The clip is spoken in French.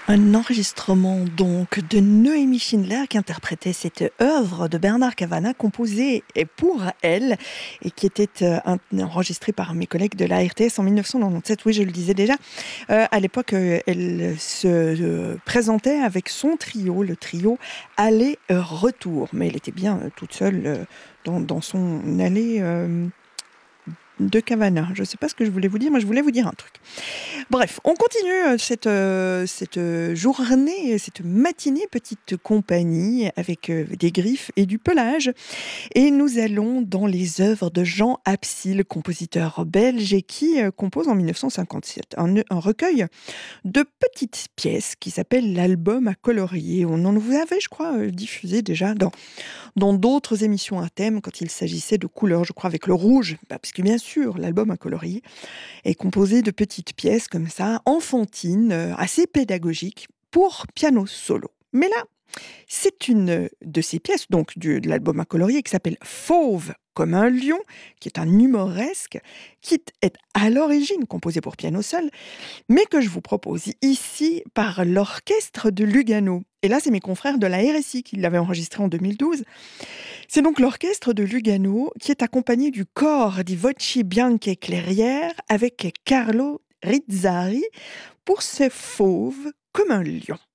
Un enregistrement donc de Noémie Schindler qui interprétait cette œuvre de Bernard Cavanagh composée pour elle et qui était enregistrée par mes collègues de la RTS en 1997. Oui, je le disais déjà. À l'époque, elle se présentait avec son trio, le trio Aller-Retour. Mais elle était bien toute seule dans son allée de Cavanagh. Je ne sais pas ce que je voulais vous dire, mais je voulais vous dire un truc. Bref, on continue cette journée, cette matinée petite compagnie avec des griffes et du pelage. Et nous allons dans les œuvres de Jean Absil, compositeur belge, et qui compose en 1957 un recueil de petites pièces qui s'appelle l'album à colorier. On en vous avait, je crois, diffusé déjà dans d'autres émissions à thème quand il s'agissait de couleurs, je crois, avec le rouge, parce que bien sûr, l'album à colorier est composé de petites pièces comme ça, enfantines, assez pédagogiques pour piano solo. Mais là, c'est une de ces pièces, donc de l'album à colorier, qui s'appelle Fauve comme un lion, qui est un humoresque, qui est à l'origine composé pour piano seul, mais que je vous propose ici par l'orchestre de Lugano. Et là, c'est mes confrères de la RSI qui l'avaient enregistré en 2012. C'est donc l'orchestre de Lugano qui est accompagné du corps di Voci Bianche Clairière avec Carlo Rizzari pour ce Fauve comme un lion.